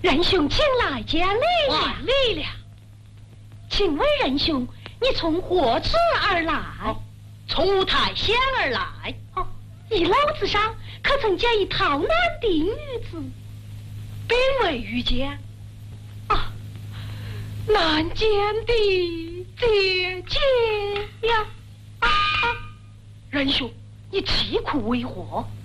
仁兄，请来见礼了。 礼了。 请问仁兄，你从何处而来？ 从五台县而来。 一路子上可曾见一逃难的女子？ 并未遇见。 难见的姐姐呀！ 仁兄，你啼哭为何？